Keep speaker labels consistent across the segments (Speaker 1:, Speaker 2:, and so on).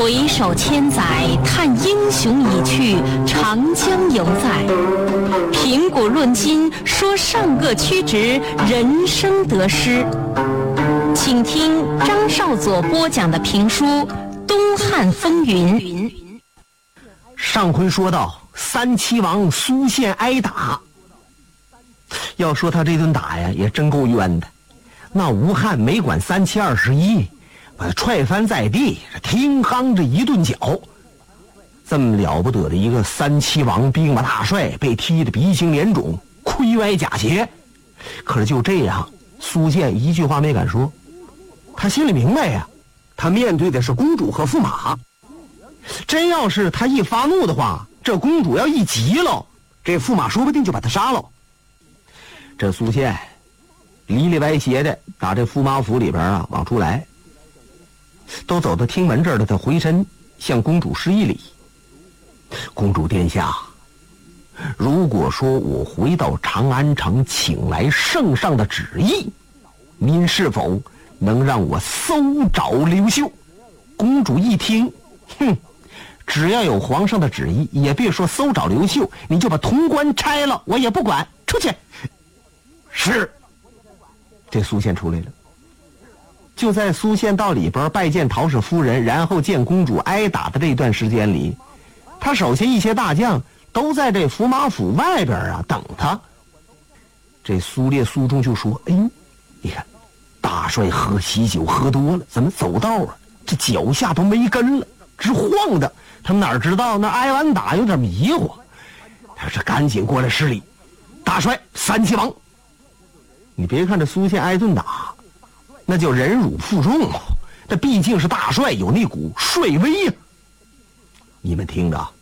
Speaker 1: 回首千载，叹英雄已去，长江犹在。评古论今，说上个曲直，人生得失。请听张少佐播讲的评书《东汉风云》。
Speaker 2: 上回说到三齐王苏宪挨打，要说他这顿打呀，也真够冤的。那吴汉没管三七21，把他踹翻在地，听夯着一顿脚。这么了不得的一个三齐王兵马大帅，被踢得鼻青脸肿，盔歪甲斜。可是就这样，苏宪一句话没敢说。他心里明白呀，他面对的是公主和驸马。真要是他一发怒的话，这公主要一急了，这驸马说不定就把他杀了。这苏宪里里歪斜的打这驸马府里边往出来，都走到厅门这儿了，他回身向公主施一礼。公主殿下，如果说我回到长安城请来圣上的旨意，您是否能让我搜找刘秀？公主一听，只要有皇上的旨意，也别说搜找刘秀，你就把潼关拆了，我也不管，出去。是。这苏宪出来了。就在苏宪到里边拜见陶氏夫人，然后见公主挨打的这段时间里，他手下一些大将都在这驸马府外边等他。这苏烈苏中就说：“哎，你看，大帅喝喜酒喝多了，怎么走道这脚下都没根了，直晃的。他们哪知道那挨完打有点迷糊。他说赶紧过来施礼，大帅三齐王。你别看这苏宪挨顿打，那叫忍辱负重，这毕竟是大帅，有那股帅威呀。你们听着，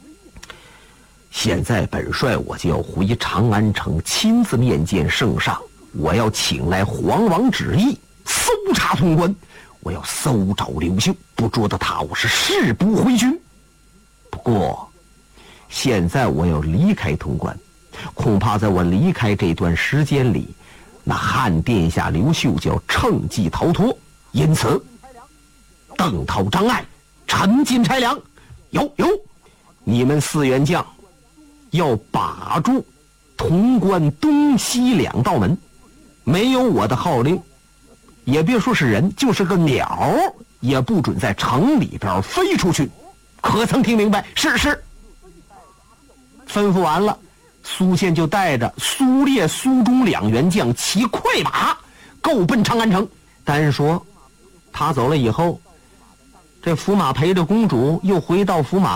Speaker 2: 现在本帅我就要回长安城亲自面见圣上，我要请来皇王旨意，搜查潼关，我要搜找刘秀，不捉得他，我是誓不回军。不过现在我要离开潼关，恐怕在我离开这段时间里，那汉殿下刘秀就要趁机逃脱，因此邓涛、张爱、陈进、差良，有，你们4员将要把住潼关东西2道门，没有我的号令，也别说是人，就是个鸟也不准在城里边飞出去，可曾听明白？是。吩咐完了，苏宪就带着苏烈、苏中2员将骑快马够奔长安城。但是说他走了以后，这驸马陪着公主又回到驸马